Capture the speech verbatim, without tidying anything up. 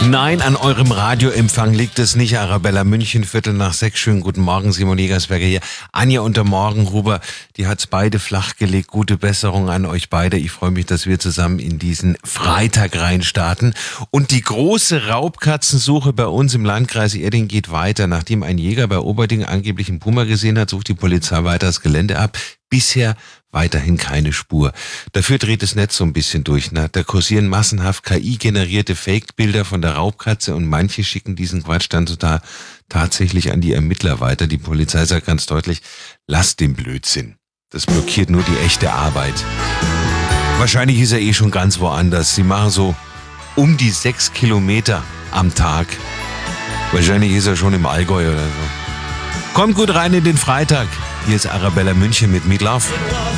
Nein, an eurem Radioempfang liegt es nicht. Arabella München, Viertel nach sechs. Schönen guten Morgen, Simon Jägersberger hier. Anja und der Morgenhuber, die hat's beide flachgelegt. Gute Besserung an euch beide. Ich freue mich, dass wir zusammen in diesen Freitag reinstarten. Und die große Raubkatzensuche bei uns im Landkreis Erding geht weiter. Nachdem ein Jäger bei Oberding angeblich einen Puma gesehen hat, sucht die Polizei weiter das Gelände ab. Bisher weiterhin keine Spur. Dafür dreht das Netz so ein bisschen durch. Na, da kursieren massenhaft K I-generierte Fake-Bilder von der Raubkatze und manche schicken diesen Quatsch dann total tatsächlich an die Ermittler weiter. Die Polizei sagt ganz deutlich, lasst den Blödsinn. Das blockiert nur die echte Arbeit. Wahrscheinlich ist er eh schon ganz woanders. Sie machen so um die sechs Kilometer am Tag. Wahrscheinlich ist er schon im Allgäu oder so. Kommt gut rein in den Freitag. Hier ist Arabella München mit Meat Love.